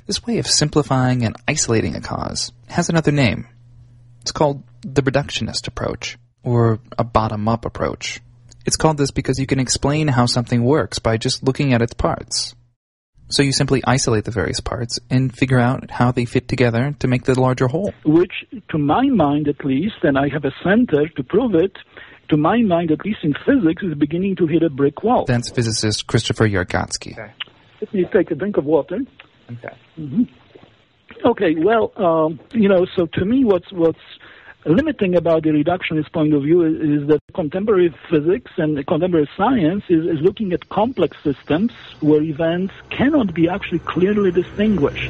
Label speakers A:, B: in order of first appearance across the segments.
A: This way of simplifying and isolating a cause has another name. It's called the reductionist approach, or a bottom-up approach. It's called this because you can explain how something works by just looking at its parts. So you simply isolate the various parts and figure out how they fit together to make the larger whole.
B: Which, to my mind at least, and I have a center to prove it, to my mind, at least in physics, is beginning to hit a brick wall.
A: That's physicist Christopher Yargotsky.
B: Okay. Let me take a drink of water.
A: Okay.
B: Mm-hmm. Okay, well, so to me what's limiting about the reductionist point of view is that contemporary physics and contemporary science is looking at complex systems where events cannot be actually clearly distinguished.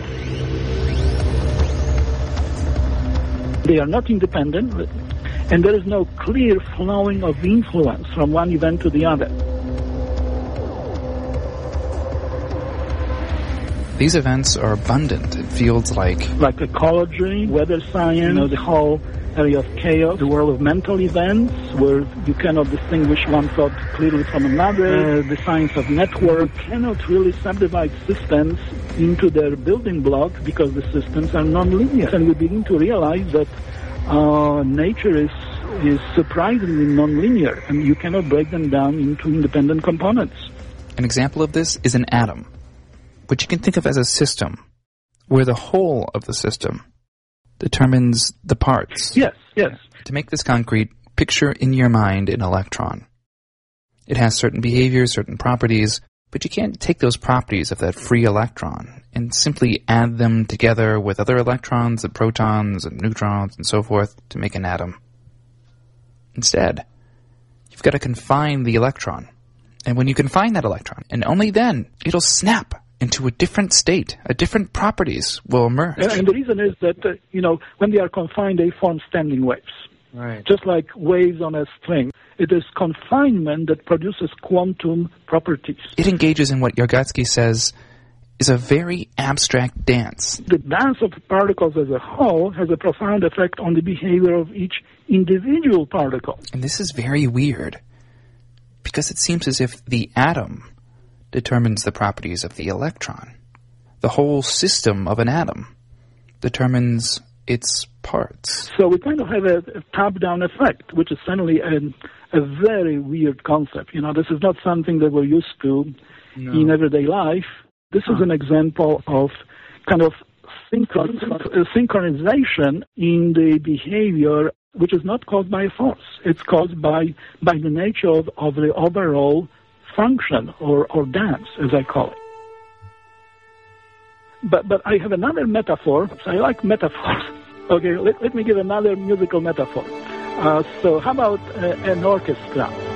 B: They are not independent, and there is no clear flowing of influence from one event to the other.
A: These events are abundant in fields like
B: ecology, weather science, the whole area of chaos, the world of mental events, where you cannot distinguish one thought clearly from another, the science of network. You cannot really subdivide systems into their building blocks because the systems are nonlinear. And we begin to realize that nature is surprisingly nonlinear, and you cannot break them down into independent components.
A: An example of this is an atom, which you can think of as a system, where the whole of the system determines the parts.
B: Yes.
A: To make this concrete, picture in your mind an electron. It has certain behaviors, certain properties, but you can't take those properties of that free electron and simply add them together with other electrons and protons and neutrons and so forth to make an atom. Instead, you've got to confine the electron. And when you confine that electron, and only then, it'll snap into a different state, different properties will emerge.
B: And the reason is that, when they are confined, they form standing waves.
A: Right.
B: Just like waves on a string. It is confinement that produces quantum properties.
A: It engages in what Yargotsky says is a very abstract dance.
B: The dance of particles as a whole has a profound effect on the behavior of each individual particle.
A: And this is very weird, because it seems as if the atom determines the properties of the electron. The whole system of an atom determines its parts.
B: So we kind of have a top-down effect, which is certainly a very weird concept. This is not something that we're used to in everyday life. This is an example of kind of synchronization in the behavior, which is not caused by a force. It's caused by the nature of the overall function or dance, as I call it. But I have another metaphor. I like metaphors. Okay, let me give another musical metaphor. So how about an orchestra?